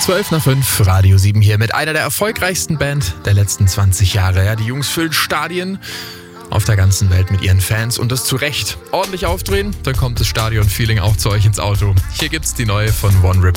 12:05, Radio 7 hier mit einer der erfolgreichsten Band der letzten 20 Jahre. Ja, die Jungs füllen Stadien auf der ganzen Welt mit ihren Fans und das zu Recht. Ordentlich aufdrehen, dann kommt das Stadion-Feeling auch zu euch ins Auto. Hier gibt's die neue von One Rip.